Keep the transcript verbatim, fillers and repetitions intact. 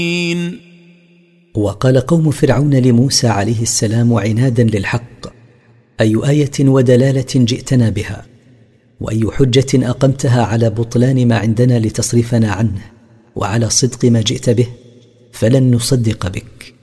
وقال قوم فرعون لموسى عليه السلام عنادا للحق: أي آية ودلالة جئتنا بها؟ وأي حجة أقمتها على بطلان ما عندنا لتصرفنا عنه وعلى صدق ما جئت به؟ فلن نصدق بك.